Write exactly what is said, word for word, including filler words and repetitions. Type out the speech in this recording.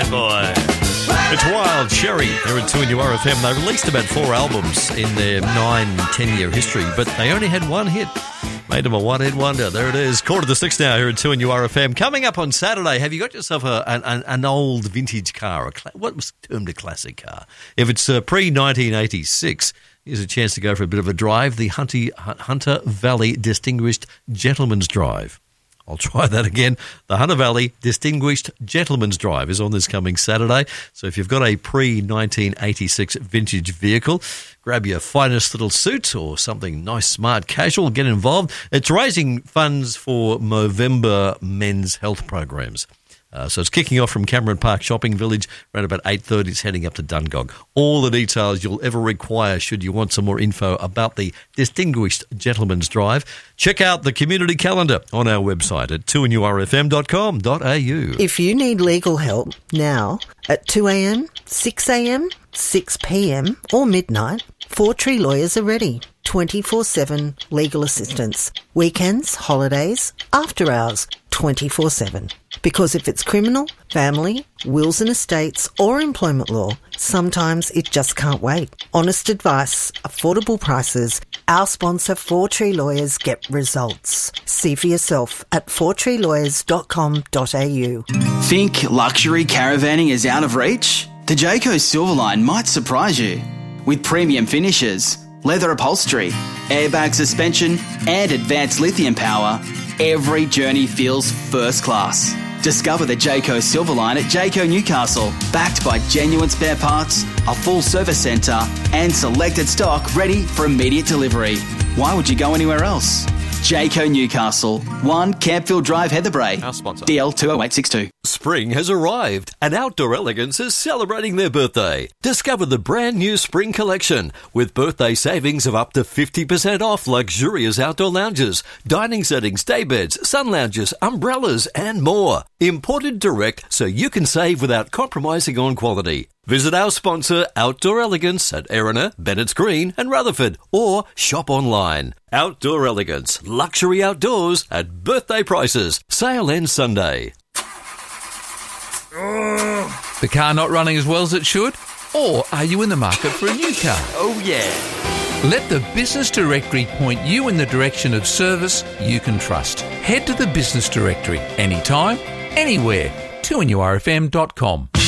White Boy. It's Wild Cherry. They're at two N U R F M. They released about four albums in their nine, ten-year history, but they only had one hit. Made them a one-hit wonder. There it is. Quarter to six now here at two N U R F M. Coming up on Saturday, have you got yourself a, an, an old vintage car? A cla- what was termed a classic car? If it's uh, pre-nineteen eighty-six, here's a chance to go for a bit of a drive. The Hunty, Hunter Valley Distinguished Gentleman's Drive. I'll try that again. The Hunter Valley Distinguished Gentleman's Drive is on this coming Saturday. So if you've got a pre-nineteen eighty-six vintage vehicle, grab your finest little suit or something nice, smart, casual, get involved. It's raising funds for Movember men's health programs. Uh, so it's kicking off from Cameron Park Shopping Village around about eight thirty. It's heading up to Dungog. All the details you'll ever require should you want some more info about the Distinguished Gentleman's Drive. Check out the community calendar on our website at two N U R F M dot com dot A U. If you need legal help now at two a.m, six a.m, six p.m. or midnight, Four Tree Lawyers are ready. twenty-four seven legal assistance. Weekends, holidays, after hours, twenty-four seven. Because if it's criminal, family, wills and estates or employment law, sometimes it just can't wait. Honest advice, affordable prices. Our sponsor, Four Tree Lawyers, get results. See for yourself at four tree lawyers dot com dot A U. Think luxury caravanning is out of reach? The Jayco Silverline might surprise you. With premium finishes, leather upholstery, airbag suspension and advanced lithium power, every journey feels first class. Discover the Jayco Silverline at Jayco Newcastle, backed by genuine spare parts, a full service centre and selected stock ready for immediate delivery. Why would you go anywhere else? Jayco Newcastle, one Campfield Drive, Heatherbrae. Our sponsor. D L two oh eight six two. Spring has arrived and Outdoor Elegance is celebrating their birthday. Discover the brand new spring collection with birthday savings of up to fifty percent off luxurious outdoor lounges, dining settings, day beds, sun lounges, umbrellas and more. Imported direct so you can save without compromising on quality. Visit our sponsor Outdoor Elegance at Erina, Bennett's Green and Rutherford or shop online. Outdoor Elegance, luxury outdoors at birthday prices. Sale ends Sunday. The car not running as well as it should? Or are you in the market for a new car? Oh yeah. Let the Business Directory point you in the direction of service you can trust. Head to the Business Directory anytime, anywhere. two N U R F M dot com.